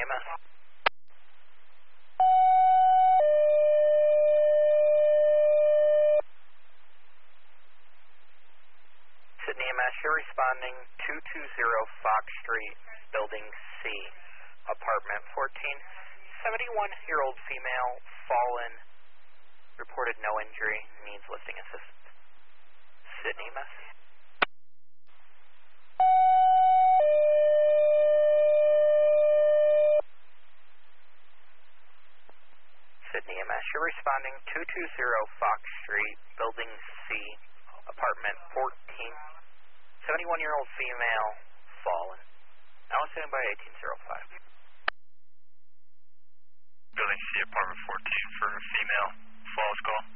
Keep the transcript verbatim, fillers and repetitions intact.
M S. Sydney M S, you're responding two two zero Fox Street, Building C, Apartment fourteen. seventy-one-year-old female, fallen, reported no injury, needs lifting assistance. Sydney M S. Sydney M S, you're responding two two zero Fox Street, Building C, Apartment fourteen. seventy-one-year-old female, fallen. Now standing by eighteen oh five. Building C, Apartment fourteen for a female, falls call.